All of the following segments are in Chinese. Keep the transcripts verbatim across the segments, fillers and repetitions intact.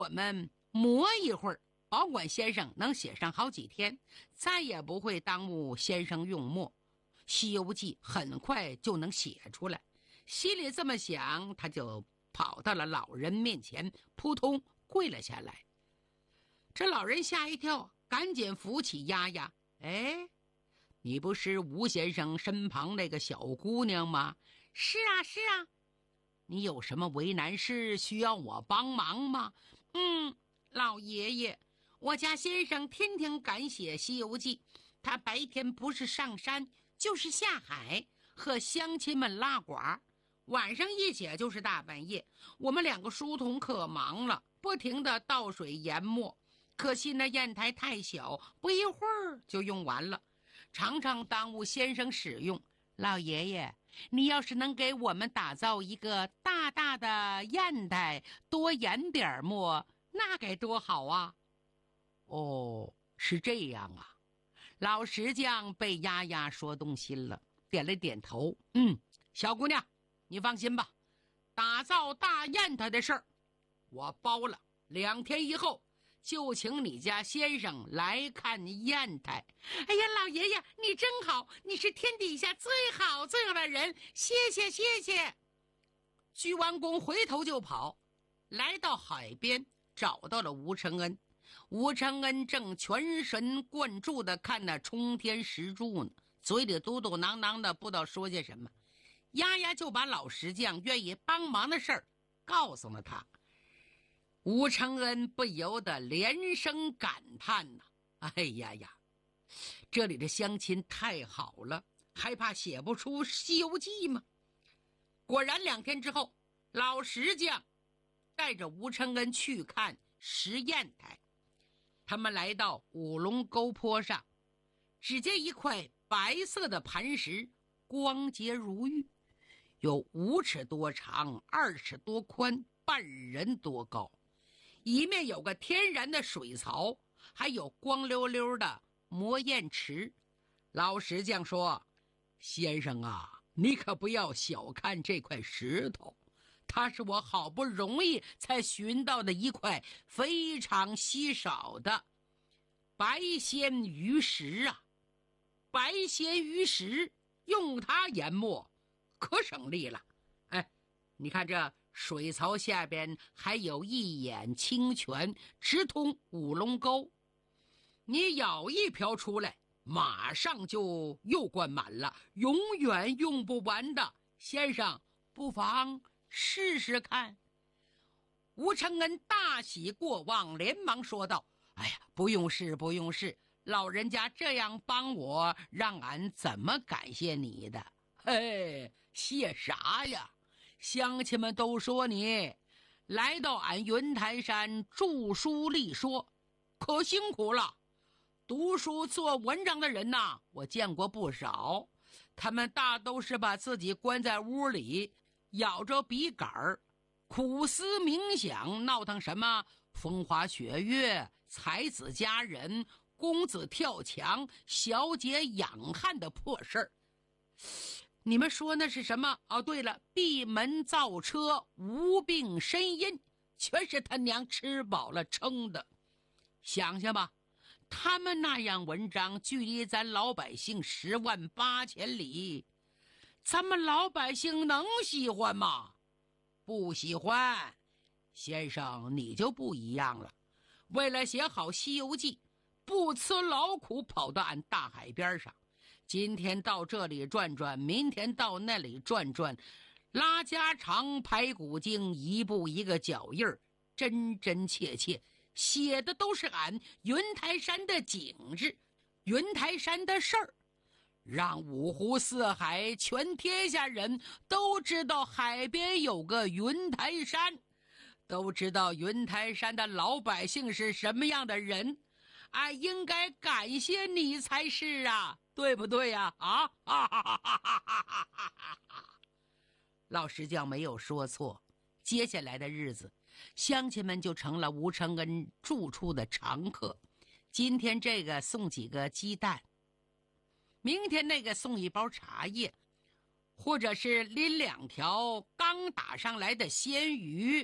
我们磨一会儿，保管先生能写上好几天，再也不会耽误先生用墨。《西游记》很快就能写出来。心里这么想，他就跑到了老人面前，扑通跪了下来。这老人吓一跳，赶紧扶起丫丫。哎，你不是吴先生身旁那个小姑娘吗？是啊是啊。你有什么为难事需要我帮忙吗？嗯，老爷爷，我家先生天天赶写《西游记》，他白天不是上山就是下海和乡亲们拉呱，晚上一写就是大半夜。我们两个书童可忙了，不停地倒水研墨，可惜那砚台太小，不一会儿就用完了，常常耽误先生使用。老爷爷，你要是能给我们打造一个大大的砚台，多研点墨，那该多好啊！哦，是这样啊。老石匠被丫丫说动心了，点了点头。嗯，小姑娘，你放心吧，打造大砚台的事儿我包了。两天以后就请你家先生来看砚台。哎呀，老爷爷你真好，你是天底下最好最好的人，谢谢谢谢。鞠完躬回头就跑，来到海边找到了吴承恩。吴承恩正全神贯注地看那冲天石柱呢，嘴里嘟嘟囔囔的，不知道说些什么。丫丫就把老石匠愿意帮忙的事儿告诉了他。吴承恩不由得连声感叹呐、啊：“哎呀呀，这里的乡亲太好了，还怕写不出《西游记》吗？”果然，两天之后，老石匠带着吴承恩去看石砚台。他们来到五龙沟坡上，只见一块白色的磐石，光洁如玉，有五尺多长，二尺多宽，半人多高。一面有个天然的水槽，还有光溜溜的磨砚池。老石匠说：“先生啊，你可不要小看这块石头，它是我好不容易才寻到的一块非常稀少的白仙鱼石啊！白仙鱼石用它研墨可省力了。哎，你看这水槽下边还有一眼清泉，直通五龙沟。你舀一瓢出来，马上就又灌满了，永远用不完的。先生，不妨试试看。”吴承恩大喜过望，连忙说道：“哎呀，不用试，不用试，老人家这样帮我，让俺怎么感谢你的？嘿，谢啥呀？乡亲们都说你来到俺云台山著书立说，可辛苦了。读书做文章的人呐，我见过不少，他们大都是把自己关在屋里，咬着笔杆儿，苦思冥想，闹腾什么风花雪月、才子佳人、公子跳墙、小姐养汉的破事儿。你们说那是什么？哦，对了，闭门造车、无病呻吟，全是他娘吃饱了撑的。想想吧，他们那样文章距离咱老百姓十万八千里，咱们老百姓能喜欢吗？不喜欢。先生你就不一样了，为了写好《西游记》，不辞劳苦跑到俺大海边上，今天到这里转转，明天到那里转转，拉家常排骨精，一步一个脚印儿，真真切切写的都是俺云台山的景致，云台山的事儿，让五湖四海全天下人都知道海边有个云台山，都知道云台山的老百姓是什么样的人。哎，应该感谢你才是啊，对不对呀？啊，啊哈哈哈哈哈哈哈！老石匠没有说错，接下来的日子，乡亲们就成了吴承恩住处的常客。今天这个送几个鸡蛋，明天那个送一包茶叶，或者是拎两条刚打上来的鲜鱼，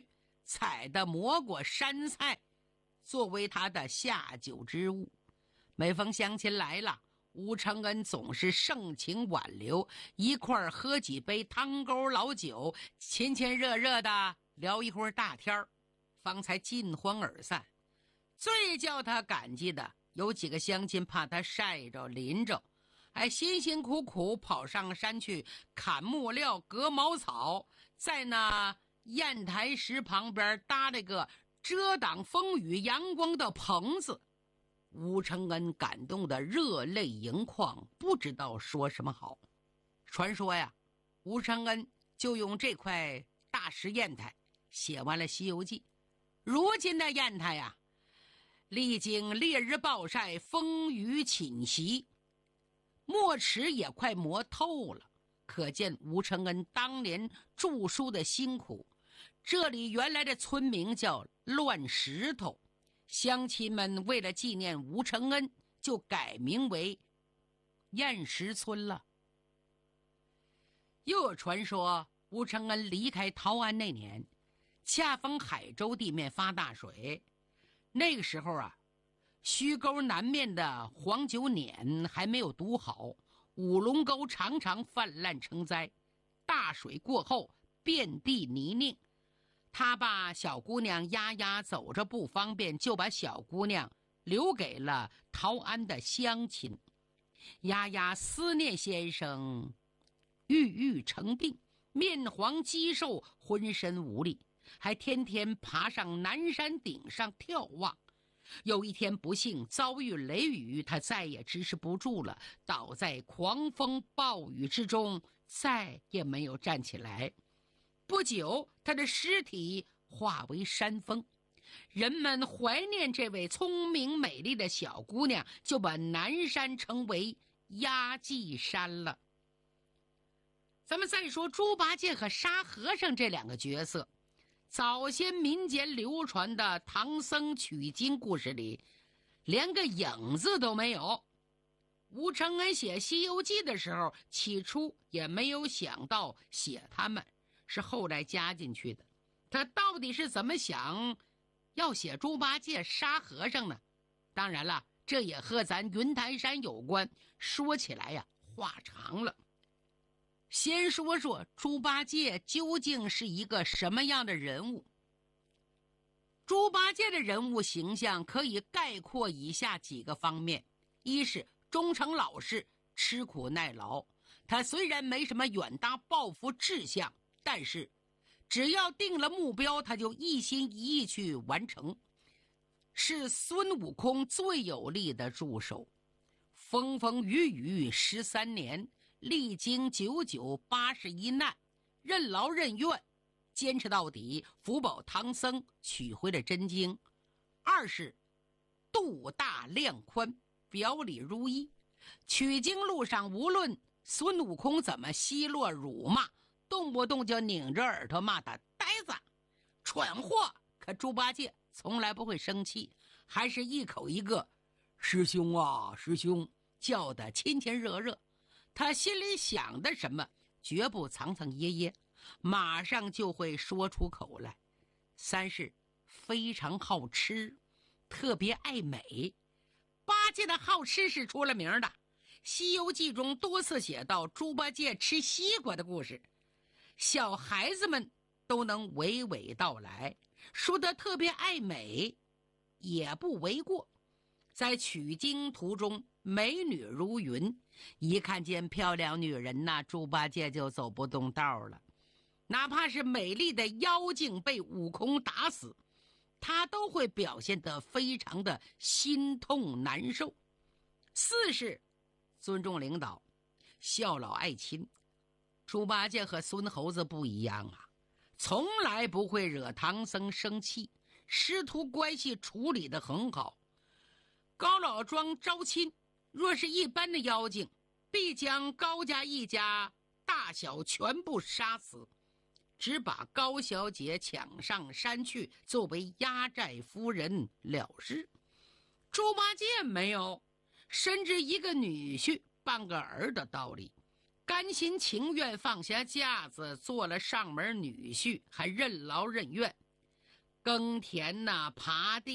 采的蘑菇山菜，作为他的下酒之物。每逢乡亲来了，吴承恩总是盛情挽留，一块儿喝几杯汤沟老酒，亲亲热热的聊一会儿大天儿，方才尽欢而散。最叫他感激的，有几个乡亲怕他晒着淋着，还辛辛苦苦跑上山去砍木料、割茅草，在那砚台石旁边搭了个遮挡风雨阳光的棚子。吴承恩感动得热泪盈眶，不知道说什么好。传说呀，吴承恩就用这块大石砚台写完了《西游记》。如今的砚台呀，历经烈日暴晒、风雨侵袭，墨池也快磨透了，可见吴承恩当年著书的辛苦。这里原来的村名叫乱石头，乡亲们为了纪念吴承恩，就改名为砚石村了。又有传说，吴承恩离开陶安那年，恰逢海州地面发大水。那个时候啊，虚沟南面的黄九碾还没有堵好，五龙沟常常泛滥成灾，大水过后遍地泥泞。他把小姑娘丫丫走着不方便，就把小姑娘留给了陶安的乡亲。丫丫思念先生，郁郁成病，面黄肌瘦，浑身无力，还天天爬上南山顶上眺望。有一天不幸遭遇雷雨，他再也支持不住了，倒在狂风暴雨之中，再也没有站起来。不久，他的尸体化为山峰。人们怀念这位聪明美丽的小姑娘，就把南山称为压髻山了。咱们再说猪八戒和沙和尚这两个角色，早先民间流传的唐僧取经故事里，连个影子都没有。吴承恩写《西游记》的时候，起初也没有想到写他们，是后来加进去的。他到底是怎么想要写猪八戒、沙和尚呢？当然了，这也和咱云台山有关，说起来呀，话长了。先说说猪八戒究竟是一个什么样的人物。猪八戒的人物形象可以概括以下几个方面：一是忠诚老实，吃苦耐劳。他虽然没什么远大抱负志向，但是只要定了目标，他就一心一意去完成，是孙悟空最有力的助手。风风雨雨十三年，历经九九八十一难，任劳任怨，坚持到底，福保唐僧取回了真经。二是度大量宽，表里如一。取经路上，无论孙悟空怎么奚落辱骂，动不动就拧着耳朵骂他呆子、蠢货，可猪八戒从来不会生气，还是一口一个师兄啊师兄，叫得亲亲热热。他心里想的什么，绝不藏藏掖掖，马上就会说出口来。三是非常好吃，特别爱美。八戒的好吃是出了名的，《西游记》中多次写到猪八戒吃西瓜的故事，小孩子们都能娓娓道来，说得特别爱美也不为过。在取经途中，美女如云，一看见漂亮女人呐，猪八戒就走不动道了。哪怕是美丽的妖精被悟空打死，他都会表现得非常的心痛难受。四是尊重领导，孝老爱亲。猪八戒和孙猴子不一样啊，从来不会惹唐僧生气，师徒关系处理得很好。高老庄招亲，若是一般的妖精，必将高家一家大小全部杀死，只把高小姐抢上山去，作为压寨夫人了事。猪八戒没有，甚至一个女婿半个儿的道理，甘心情愿放下架子，做了上门女婿，还任劳任怨。 耕田呐、耙地